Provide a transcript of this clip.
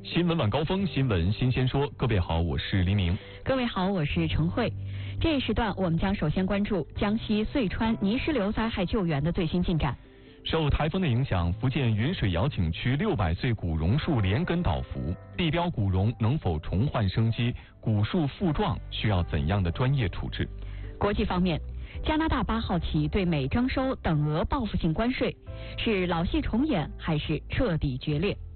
新闻晚高峰，新闻新鲜说。各位好，我是黎明。 各位好，我是陈慧。这一时段我们将首先关注江西遂川泥石流灾害救援的最新进展。 受台风的影响，福建云水谣景区600岁古榕树连根倒伏，地标古榕能否重焕生机？古树复壮需要怎样的专业处置？ 国际方面，加拿大8号起对美征收等额报复性关税，是老戏重演还是彻底决裂？